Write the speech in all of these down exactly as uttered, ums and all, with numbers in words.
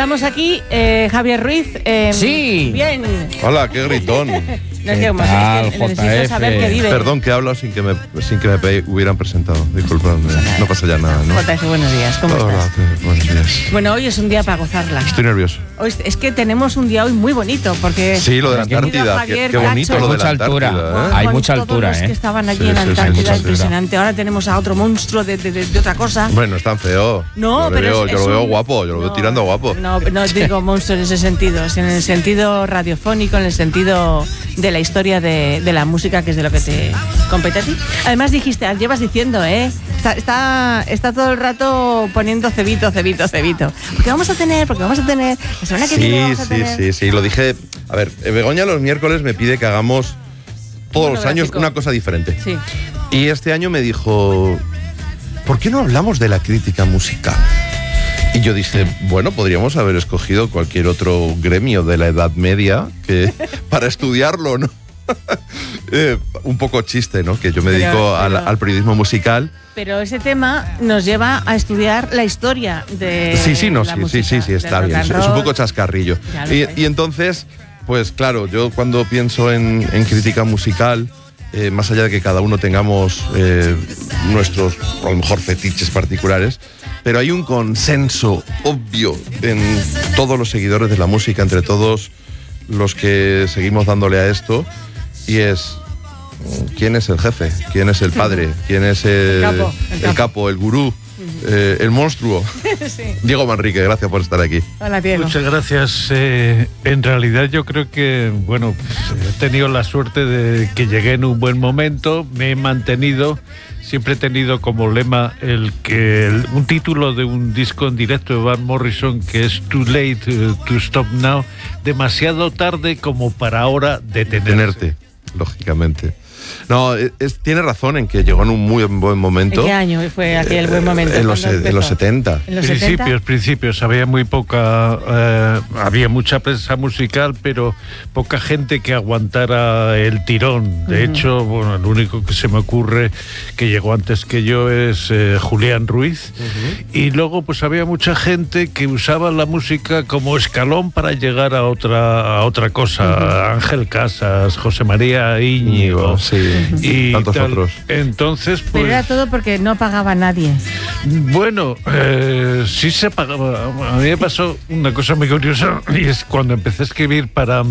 estamos aquí, eh, Javier Ruiz. Eh, sí. Bien. Hola, qué gritón. No es que, como, es que necesito saber que vive. Perdón que he hablado sin que me, sin que me pe- hubieran presentado. Disculpadme, no pasa ya nada, ¿no? J F, buenos días, ¿cómo Hola, estás? buenos días. Bueno, hoy es un día para gozarla. Estoy nervioso. Hoy es que tenemos un día hoy muy bonito, porque... Sí, lo de la Antártida, qué, qué bonito lo de la Antártida. Altura. ¿eh? Hay mucha altura, todos ¿eh? Los que estaban allí Sí, en la sí, sí, Antártida, mucha impresionante. Ahora tenemos a otro monstruo de, de, de, de otra cosa. Bueno, no es tan feo. No, yo pero veo, es, yo es lo veo un... guapo, yo lo veo no, tirando guapo. No, no digo monstruo en ese sentido, sino en el sentido radiofónico, en el sentido de la historia de, de la música, que es de lo que te compete a ti. Además dijiste, llevas diciendo, ¿eh? Está, está, está todo el rato poniendo cebito, cebito, cebito. Porque vamos a tener, porque vamos a tener, la semana que sí, viene vamos a sí, tener... sí, sí, lo dije. A ver, Begoña los miércoles me pide que hagamos todos los años una cosa diferente. Sí. Y este año me dijo, ¿por qué no hablamos de la crítica musical? Y yo dije, bueno, podríamos haber escogido cualquier otro gremio de la Edad Media que, para estudiarlo, ¿no? eh, un poco chiste, ¿no? Que yo me dedico pero, al, pero, al periodismo musical. Pero ese tema nos lleva a estudiar la historia de Sí, sí, no, la sí, música, sí, sí, sí, está bien. Es, es un poco chascarrillo. Y, y entonces, pues claro, yo cuando pienso en, en crítica musical, eh, más allá de que cada uno tengamos eh, nuestros, a lo mejor, fetiches particulares, pero hay un consenso obvio en todos los seguidores de la música, entre todos los que seguimos dándole a esto, y es quién es el jefe, quién es el padre, quién es el, el, capo, el, el capo. capo, el gurú, eh, el monstruo. Sí. Diego Manrique, gracias por estar aquí. Hola, Diego. Muchas gracias. Eh, en realidad yo creo que, bueno, pues, he tenido la suerte de que llegué en un buen momento, me he mantenido. Siempre he tenido como lema el que el, un título de un disco en directo de Van Morrison, que es Too Late uh, to Stop Now, demasiado tarde como para ahora detenerse. Detenerte, lógicamente. No, es, tiene razón en que llegó en un muy buen momento. ¿En qué año fue aquel buen momento? En los, en los setenta. ¿En los principios, setenta? principios. Había muy poca, eh, había mucha prensa musical, pero poca gente que aguantara el tirón. De uh-huh. hecho, bueno, el único que se me ocurre que llegó antes que yo es eh, Julián Ruiz. Uh-huh. Y luego, pues había mucha gente que usaba la música como escalón para llegar a otra, a otra cosa. Uh-huh. Ángel Casas, José María Íñigo. Sí. Y tantos tal. otros. Entonces, pues... Pero era todo porque no pagaba nadie. Bueno, eh, sí se pagaba. A mí me pasó una cosa muy curiosa, y es cuando empecé a escribir para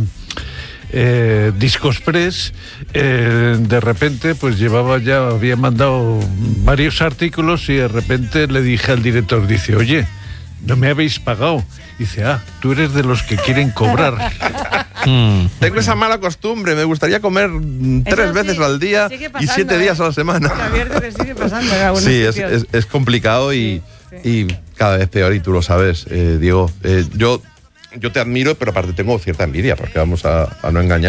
eh, Discos Press, eh, de repente pues llevaba ya, había mandado varios artículos y de repente le dije al director, dice, oye, no me habéis pagado. Dice, ah, tú eres de los que quieren cobrar. Mm. Tengo esa mala costumbre, me gustaría comer tres Eso veces sí, al día pasando, y siete ¿eh? días a la semana. Javier, que sigue pasando en algunos sí, es, sitios. es, es complicado y, sí, sí. y cada vez peor, y tú lo sabes, eh, Diego. Eh, yo, yo te admiro, pero aparte tengo cierta envidia, porque vamos a, a no engañar.